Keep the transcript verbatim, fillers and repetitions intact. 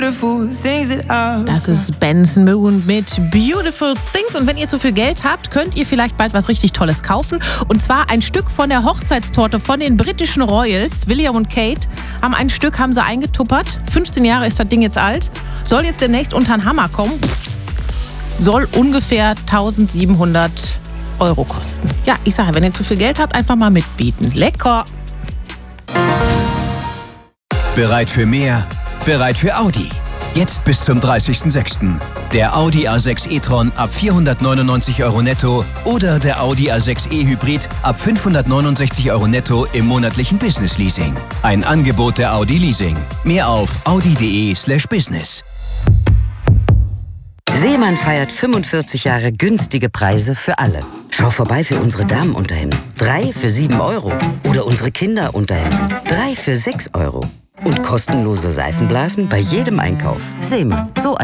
Das ist Benson Moon mit Beautiful Things. Und wenn ihr zu viel Geld habt, könnt ihr vielleicht bald was richtig Tolles kaufen. Und zwar ein Stück von der Hochzeitstorte von den britischen Royals. William und Kate haben ein Stück, haben sie eingetuppert. fünfzehn Jahre ist das Ding jetzt alt. Soll jetzt demnächst unter den Hammer kommen. Soll ungefähr eintausendsiebenhundert Euro kosten. Ja, ich sage, wenn ihr zu viel Geld habt, einfach mal mitbieten. Lecker! Bereit für mehr? Bereit für Audi. Jetzt bis zum dreißigsten sechsten Der Audi A sechs e-tron ab vierhundertneunundneunzig Euro netto oder der Audi A sechs e-Hybrid ab fünfhundertneunundsechzig Euro netto im monatlichen Business-Leasing. Ein Angebot der Audi Leasing. Mehr auf audi.de slash business. Seemann feiert fünfundvierzig Jahre günstige Preise für alle. Schau vorbei für unsere Damenunterhemden. Drei für sieben Euro. Oder unsere Kinderunterhemden. Drei für sechs Euro. Und kostenlose Seifenblasen bei jedem Einkauf. Seemann, so ein